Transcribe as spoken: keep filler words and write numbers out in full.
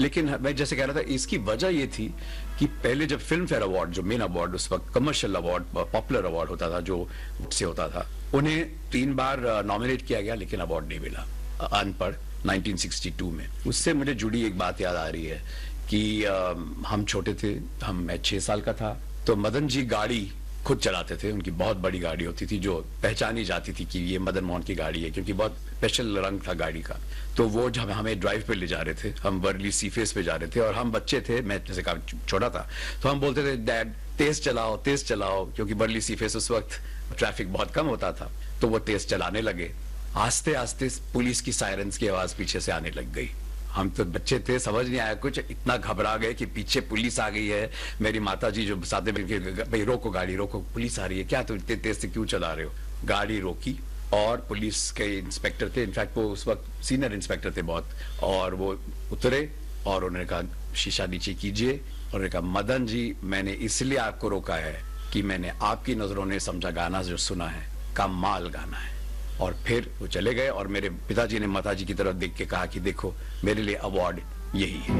लेकिन मैं जैसे कह रहा था, इसकी वजह ये थी कि पहले जब फिल्म फेयर अवार्ड, जो मेन अवार्ड उस वक्त कमर्शियल अवार्ड, पॉपुलर अवार्ड होता था, जो से होता था, उन्हें तीन बार नॉमिनेट किया गया लेकिन अवार्ड नहीं मिला अनपढ़ नाइनटीन सिक्सटी टू में। उससे मुझे जुड़ी एक बात याद आ रही है कि आ, हम छोटे थे, हम मैं छह साल का था, तो मदन जी गाड़ी खुद चलाते थे। उनकी बहुत बड़ी गाड़ी होती थी जो पहचानी जाती थी कि ये मदन मोहन की गाड़ी है, क्योंकि बहुत स्पेशल रंग था गाड़ी का। तो वो जब हमें ड्राइव पे ले जा रहे थे, हम वर्ली सी फेस पे जा रहे थे और हम बच्चे थे, मैं जैसे कहा छोटा था, तो हम बोलते थे डैड तेज चलाओ तेज चलाओ, क्योंकि वर्ली सी फेस उस वक्त ट्रैफिक बहुत कम होता था। तो वो तेज चलाने लगे। आस्ते आस्ते पुलिस की सायरन्स की आवाज पीछे से आने लग गई। हम तो बच्चे थे, समझ नहीं आया कुछ, इतना घबरा गए कि पीछे पुलिस आ गई है। मेरी माता जी जो साथ में, भाई रोको गाड़ी रोको, पुलिस आ रही है। क्या तुम इतने तेज से क्यों चला रहे हो? गाड़ी रोकी और पुलिस के इंस्पेक्टर थे, इनफैक्ट वो उस वक्त सीनियर इंस्पेक्टर थे बहुत, और वो उतरे और उन्होंने कहा शीशा नीचे कीजिए। और उन्होंने कहा मदन जी, मैंने इसलिए आपको रोका है कि मैंने आपकी नजरों ने समझा गाना जो सुना है कमाल गाना है। और फिर वो चले गए और मेरे पिताजी ने माताजी की तरफ देख के कहा कि देखो मेरे लिए अवार्ड यही है।